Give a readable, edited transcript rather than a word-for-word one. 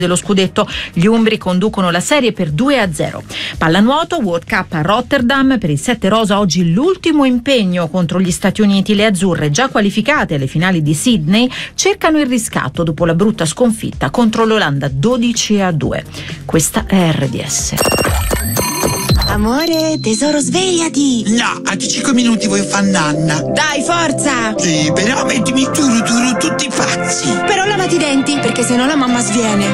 dello scudetto. Gli umbri conducono la serie per 2-0. Pallanuoto, World Cup a Rotterdam, per il 7 rosa oggi l'ultimo impegno contro gli Stati Uniti. Le azzurre, già qualificate alle finali di Sydney, cercano il riscatto dopo la brutta sconfitta contro l'Olanda 12-2. Questa è RDS. Amore, tesoro, svegliati! No, a 5 minuti voglio fare nanna. Dai, forza! Sì, però mettimi tutti pazzi. Però lavati i denti, perché sennò la mamma sviene.